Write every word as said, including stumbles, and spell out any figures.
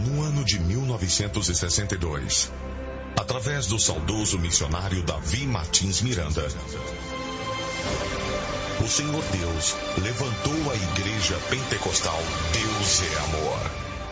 No ano de mil novecentos e sessenta e dois, através do saudoso missionário Davi Martins Miranda, o Senhor Deus levantou a Igreja Pentecostal Deus é Amor.